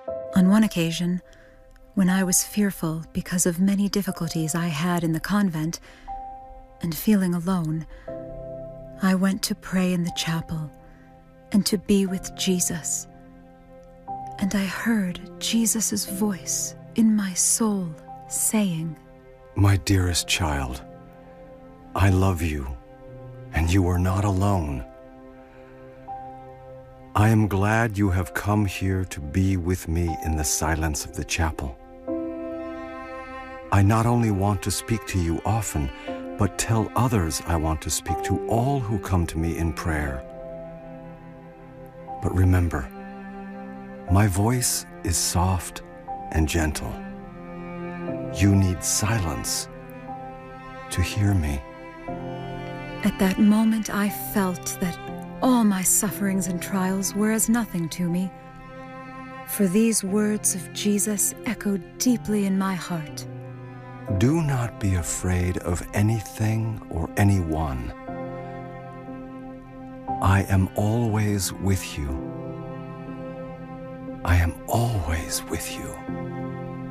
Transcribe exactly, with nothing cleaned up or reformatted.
On one occasion, when I was fearful because of many difficulties I had in the convent and feeling alone, I went to pray in the chapel and to be with Jesus. And I heard Jesus' voice in my soul saying, "My dearest child, I love you, and you are not alone. I am glad you have come here to be with me in the silence of the chapel. I not only want to speak to you often, but tell others I want to speak to all who come to me in prayer. But remember, my voice is soft and gentle. You need silence to hear me." At that moment, I felt that all my sufferings and trials were as nothing to me, for these words of Jesus echoed deeply in my heart. Do not be afraid of anything or anyone. I am always with you. I am always with you.